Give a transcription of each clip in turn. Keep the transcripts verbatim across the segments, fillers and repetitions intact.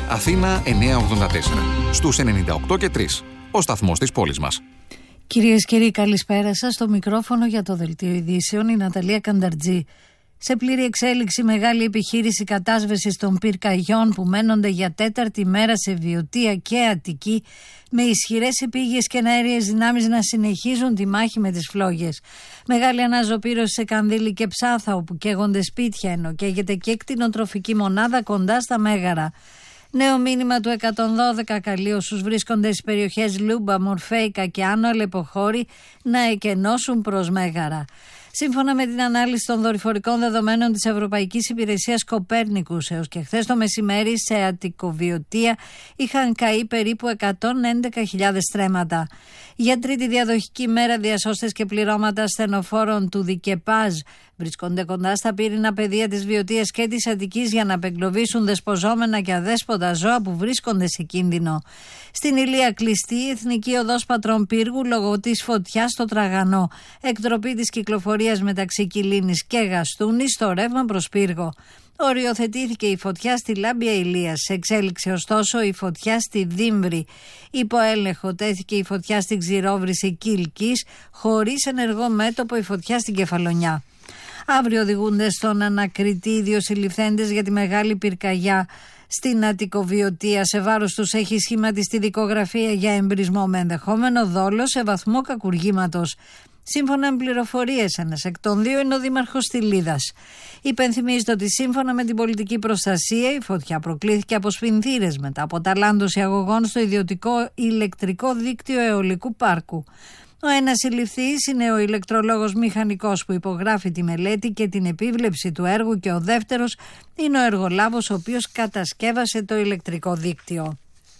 Αθήνα εννιακόσια ογδόντα τέσσερα. Στους ενενήντα οκτώ και τρία. Ο σταθμός της πόλης μας. Κυρίες και κύριοι, καλησπέρα σας. Στο μικρόφωνο για το Δελτίο Ειδήσεων η Ναταλία Κανταρτζή. Σε πλήρη εξέλιξη μεγάλη επιχείρηση κατάσβεσης των πυρκαγιών που μένονται για τέταρτη μέρα σε Βιωτία και Αττική, με ισχυρές επίγειες και αέριες δυνάμεις να συνεχίζουν τη μάχη με τις φλόγες. Μεγάλη αναζωπήρωση σε Κανδύλη και Ψάθα, όπου καίγονται σπίτια, ενώ καίγεται και κτηνοτροφική μονάδα κοντά στα Μέγαρα. Νέο μήνυμα του εκατόν δώδεκα καλεί όσους βρίσκονται στις περιοχές Λούμπα, Μορφέικα και Άνω Αλεποχώρη να εκενώσουν προς Μέγαρα. Σύμφωνα με την ανάλυση των δορυφορικών δεδομένων της Ευρωπαϊκής Υπηρεσίας Κοπέρνικους, έως και χθες το μεσημέρι σε Αττικοβιωτία είχαν καεί περίπου εκατόν έντεκα χιλιάδες στρέμματα. Για τρίτη διαδοχική μέρα, διασώστες και πληρώματα ασθενοφόρων του Δικεπάζ βρίσκονται κοντά στα πύρινα πεδία της Βιωτίας και της Αττικής για να απεγκλωβίσουν δεσποζόμενα και αδέσποτα ζώα που βρίσκονται σε κίνδυνο. Στην Ηλία κλειστή η Εθνική Οδός Πατρών Πύργου λόγω της φωτιάς στο Τραγανό. Εκτροπή της κυκλοφορίας μεταξύ Κιλίνης και Γαστούνης στο ρεύμα προς Πύργο. Οριοθετήθηκε η φωτιά στη Λάμπια Ηλίας. Σε εξέλιξη ωστόσο η φωτιά στη Δήμβρη. Υπό έλεγχο τέθηκε η φωτιά στην Ξηρόβρηση Κιλκής, χωρίς ενεργό μέτωπο η φωτιά στην Κεφαλονιά. Αύριο οδηγούνται στον ανακριτή οι δύο συλληφθέντες για τη μεγάλη πυρκαγιά στην Αττικοβιωτία. Σε βάρος τους έχει σχηματιστεί δικογραφία για εμπρισμό με ενδεχόμενο δόλο σε βαθμό κακουργήματος. Σύμφωνα με πληροφορίες, ένας εκ των δύο είναι ο δήμαρχος Στυλίδας. Υπενθυμίζεται ότι σύμφωνα με την πολιτική προστασία η φωτιά προκλήθηκε από σφινθήρες μετά από ταλάντωση αγωγών στο ιδιωτικό ηλεκτρικό δίκτυο αιωλικού πάρκου. Ο ένας συλληφθής είναι ο ηλεκτρολόγος μηχανικός που υπογράφει τη μελέτη και την επίβλεψη του έργου και ο δεύτερος είναι ο εργολάβος ο οποίος κατασκεύασε το ηλεκτρικό δίκτυο.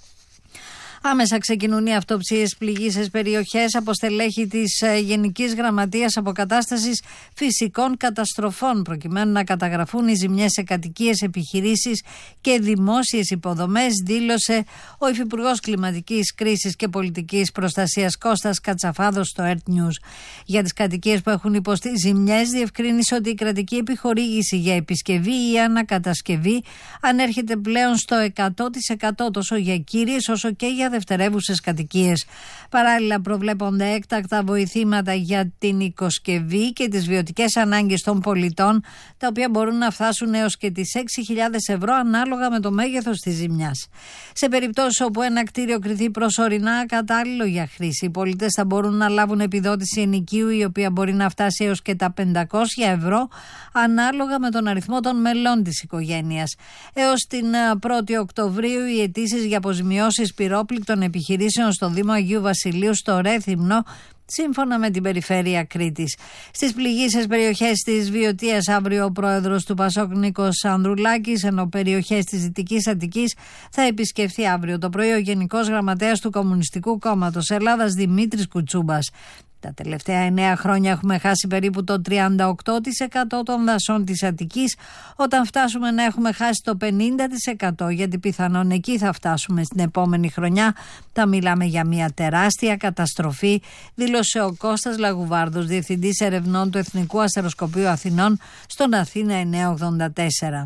Άμεσα ξεκινούν οι αυτοψίες πληγήσεις περιοχές από στελέχη της Γενικής Γραμματείας Αποκατάστασης Φυσικών Καταστροφών, προκειμένου να καταγραφούν οι ζημιές σε κατοικίες, επιχειρήσεις και δημόσιες υποδομές, δήλωσε ο Υφυπουργός Κλιματικής Κρίσης και Πολιτικής Προστασίας Κώστας Κατσαφάδος στο Earth News. Για τις κατοικίες που έχουν υποστεί ζημιές, διευκρίνησε ότι η κρατική επιχορήγηση για επισκευή ή ανακατασκευή ανέρχεται πλέον στο εκατό τοις εκατό τόσο για κύριες όσο και για δευτερεύουσες κατοικίες. Παράλληλα, προβλέπονται έκτακτα βοηθήματα για την οικοσκευή και τις βιωτικές ανάγκες των πολιτών, τα οποία μπορούν να φτάσουν έως και τις έξι χιλιάδες ευρώ ανάλογα με το μέγεθος της ζημιάς. Σε περιπτώσεις όπου ένα κτίριο κριθεί προσωρινά κατάλληλο για χρήση, οι πολίτες θα μπορούν να λάβουν επιδότηση ενοικίου, η οποία μπορεί να φτάσει έως και τα πεντακόσια ευρώ ανάλογα με τον αριθμό των μελών της οικογένειας. Έως την πρώτη Οκτωβρίου οι αιτήσεις για αποζημιώσεις πυρόπληκτων επιχειρήσεων στο Δήμο Αγίου Βασιλείου στο Ρέθυμνο, σύμφωνα με την Περιφέρεια Κρήτης. Στις πληγήσεις περιοχές της Βιωτίας αύριο ο πρόεδρος του Πασόκ Νίκος Ανδρουλάκης, ενώ περιοχές της Δυτικής Αττικής θα επισκεφθεί αύριο το πρωί ο Γενικός Γραμματέας του Κομμουνιστικού Κόμματος Ελλάδας Δημήτρης Κουτσούμπας. Τα τελευταία εννέα χρόνια έχουμε χάσει περίπου το τριάντα οκτώ τοις εκατό των δασών της Αττικής, όταν φτάσουμε να έχουμε χάσει το πενήντα τοις εκατό, γιατί πιθανόν εκεί θα φτάσουμε στην επόμενη χρονιά. Θα μιλάμε για μια τεράστια καταστροφή, δήλωσε ο Κώστας Λαγουβάρδος, Διευθυντής Ερευνών του Εθνικού Αστεροσκοπείου Αθηνών στον Αθήνα εννιακόσια ογδόντα τέσσερα.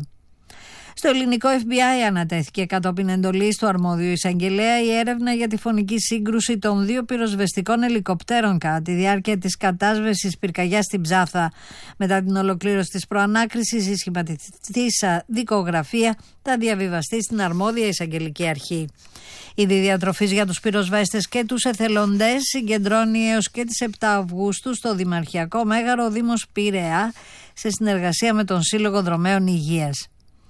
Στο ελληνικό Εφ Μπι Άι ανατέθηκε κατόπιν εντολής του αρμόδιου εισαγγελέα η έρευνα για τη φωνική σύγκρουση των δύο πυροσβεστικών ελικοπτέρων κατά τη διάρκεια της κατάσβεσης πυρκαγιάς στην Ψάθα. Μετά την ολοκλήρωση της προανάκρισης, η σχηματιστήσα δικογραφία θα διαβιβαστεί στην αρμόδια εισαγγελική αρχή. Η διατροφής για τους πυροσβέστες και τους εθελοντές συγκεντρώνει έως και τις επτά Αυγούστου στο Δημαρχιακό Μέγαρο ο Δήμος Πειραιά σε συνεργασία με τον Σύλλογο Δρομέων Υγείας.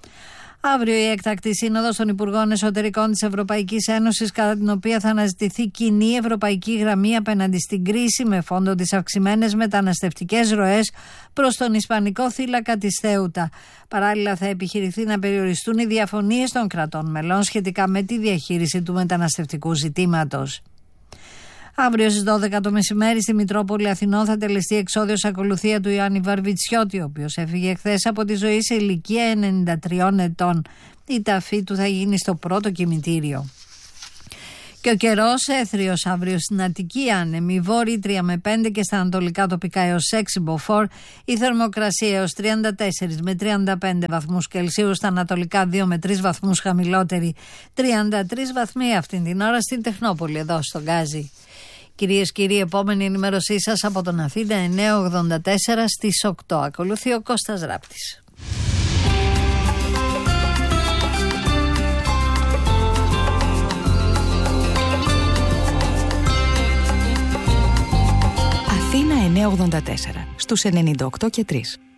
Αύριο η έκτακτη σύνοδος των Υπουργών Εσωτερικών της Ευρωπαϊκής Ένωσης, κατά την οποία θα αναζητηθεί κοινή ευρωπαϊκή γραμμή απέναντι στην κρίση, με φόντο τις αυξημένες μεταναστευτικές ροές προς τον Ισπανικό θύλακα της Θέουτα. Παράλληλα, θα επιχειρηθεί να περιοριστούν οι διαφωνίες των κρατών μελών σχετικά με τη διαχείριση του μεταναστευτικού ζητήματος. Αύριο στις δώδεκα το μεσημέρι στη Μητρόπολη Αθηνών θα τελεστεί εξόδιος ακολουθία του Ιωάννη Βαρβιτσιώτη, ο οποίος έφυγε χθες από τη ζωή σε ηλικία ενενήντα τριών ετών. Η ταφή του θα γίνει στο πρώτο κημητήριο. Και ο καιρός έθριος αύριο στην Αττική άνεμη, βόρειοι τρία με πέντε και στα ανατολικά τοπικά έως έξι μποφόρ. Η θερμοκρασία έως τριάντα τέσσερα με τριάντα πέντε βαθμούς Κελσίου, στα ανατολικά δύο με τρεις βαθμούς χαμηλότερη, τριάντα τρεις βαθμοί αυτήν την ώρα στην Τεχνόπολη εδώ στο Γκάζι. Κυρίες και κύριοι, επόμενη ενημέρωσή σας από τον Αθήνα εννιακόσια ογδόντα τέσσερα στις οκτώ. Ακολουθεί ο Κώστας Ράπτης. Αθήνα εννιακόσια ογδόντα τέσσερα στους ενενήντα οκτώ και τρεις.